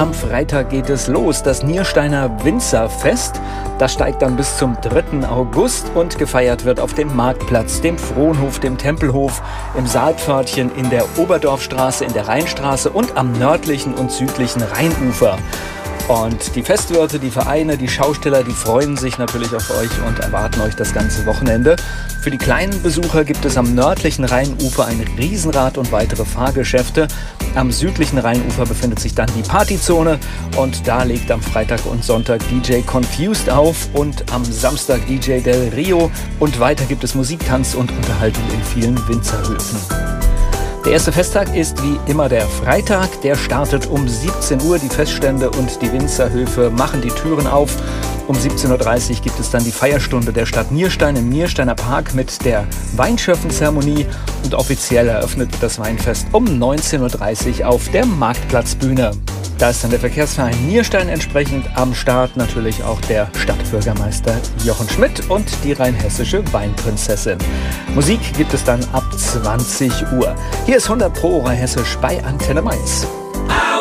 am Freitag geht es los. Das Niersteiner Winzerfest. Das steigt dann bis zum 3. August und gefeiert wird auf dem Marktplatz, dem Fronhof, dem Tempelhof, im Saalpförtchen, in der Oberdorfstraße, in der Rheinstraße und am nördlichen und südlichen Rheinufer. Und die Festwirte, die Vereine, die Schausteller, die freuen sich natürlich auf euch und erwarten euch das ganze Wochenende. Für die kleinen Besucher gibt es am nördlichen Rheinufer ein Riesenrad und weitere Fahrgeschäfte. Am südlichen Rheinufer befindet sich dann die Partyzone und da legt am Freitag und Sonntag DJ Confused auf und am Samstag DJ Del Rio. Und weiter gibt es Musik, Tanz und Unterhaltung in vielen Winzerhöfen. Der erste Festtag ist wie immer der Freitag. Der startet um 17 Uhr. Die Feststände und die Winzerhöfe machen die Türen auf. Um 17.30 Uhr gibt es dann die Feierstunde der Stadt Nierstein im Niersteiner Park mit der Weinschöpfenzeremonie. Und offiziell eröffnet das Weinfest um 19.30 Uhr auf der Marktplatzbühne. Da ist dann der Verkehrsverein Nierstein entsprechend am Start, natürlich auch der Stadtbürgermeister Jochen Schmidt und die rheinhessische Weinprinzessin. Musik gibt es dann ab 20 Uhr. Hier ist 100 Pro Rheinhessisch bei Antenne Mainz.